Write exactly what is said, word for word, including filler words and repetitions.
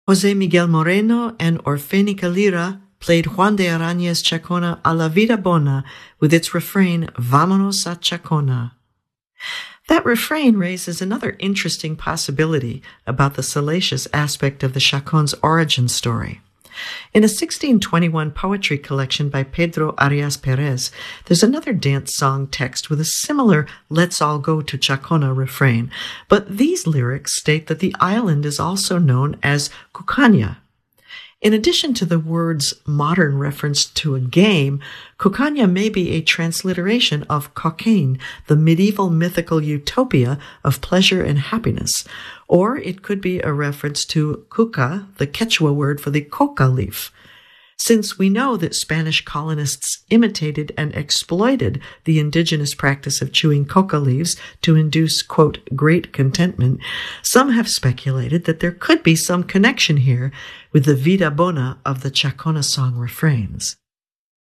José Miguel Moreno and Orfénica Lira played Juan de Araña's Chacona a la vida bona with its refrain, Vámonos a Chacona. That refrain raises another interesting possibility about the salacious aspect of the chacon's origin story. In a sixteen twenty-one poetry collection by Pedro Arias Perez, there's another dance song text with a similar "Let's all go to Chacona" refrain, but these lyrics state that the island is also known as Cucaña. In addition to the word's modern reference to a game, Cucaña may be a transliteration of Cocaine, the medieval mythical utopia of pleasure and happiness, or it could be a reference to cuca, the Quechua word for the coca leaf. Since we know that Spanish colonists imitated and exploited the indigenous practice of chewing coca leaves to induce, quote, great contentment, some have speculated that there could be some connection here with the vida bona of the Chacona song refrains.